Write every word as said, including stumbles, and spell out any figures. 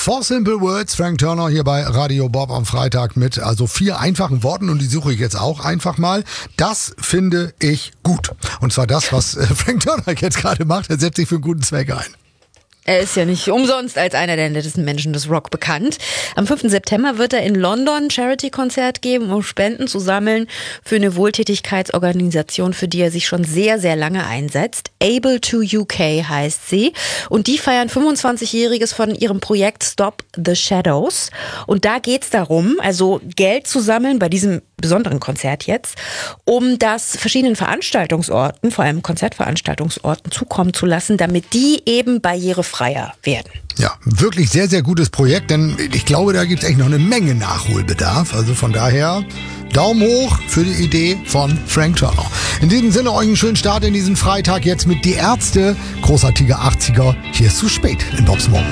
Four Simple Words, Frank Turner hier bei Radio Bob am Freitag mit also vier einfachen Worten und die suche ich jetzt auch einfach mal. Das finde ich gut. Und zwar das, was Frank Turner jetzt gerade macht. Er setzt sich für einen guten Zweck ein. Er ist ja nicht umsonst als einer der nettesten Menschen des Rock bekannt. Am fünften September wird er in London ein Charity-Konzert geben, um Spenden zu sammeln für eine Wohltätigkeitsorganisation, für die er sich schon sehr, sehr lange einsetzt. Able to U K heißt sie. Und die feiern fünfundzwanzigjähriges von ihrem Projekt Stop the Shadows. Und da geht's darum, also Geld zu sammeln bei diesem besonderen Konzert jetzt, um das verschiedenen Veranstaltungsorten, vor allem Konzertveranstaltungsorten, zukommen zu lassen, damit die eben barrierefreier werden. Ja, wirklich sehr, sehr gutes Projekt, denn ich glaube, da gibt es echt noch eine Menge Nachholbedarf. Also von daher Daumen hoch für die Idee von Frank Turner. In diesem Sinne euch einen schönen Start in diesen Freitag jetzt mit Die Ärzte. Großartige achtziger. Hier ist zu spät in Bobs Morgen.